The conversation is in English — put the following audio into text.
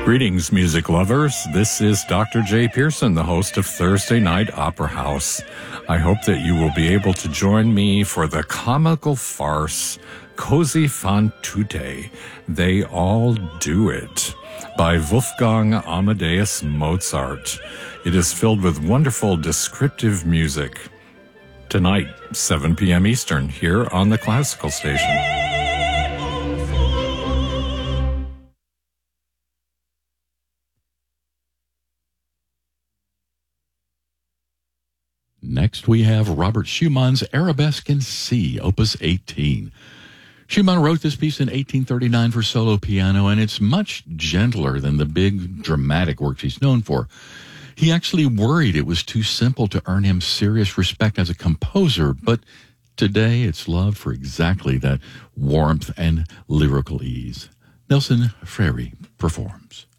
Greetings, music lovers. This is Dr. J. Pearson, the host of Thursday Night Opera House. I hope that you will be able to join me for the comical farce Così fan tutte, They All Do It, by Wolfgang Amadeus Mozart. It is filled with wonderful descriptive music. Tonight, 7 p.m. Eastern, here on the Classical Station. Next, we have Robert Schumann's Arabesque in C, Opus 18. Schumann wrote this piece in 1839 for solo piano, and it's much gentler than the big, dramatic works he's known for. He actually worried it was too simple to earn him serious respect as a composer, but today it's loved for exactly that warmth and lyrical ease. Nelson Freire performs.